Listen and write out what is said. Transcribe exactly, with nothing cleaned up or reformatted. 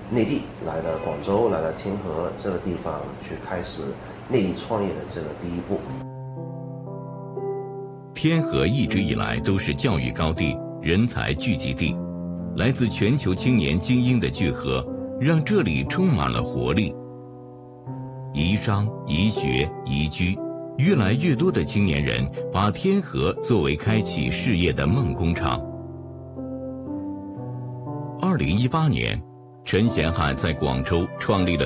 内地，来了广州，来了天河这个地方去开始内地创业的这个第一步。 天河一直以来都是教育高地、人才聚集地，来自全球青年精英的聚合，让这里充满了活力。宜商、宜学、宜居，越来越多的青年人把天河作为开启事业的梦工厂。二零一八年，陈贤汉在广州创立了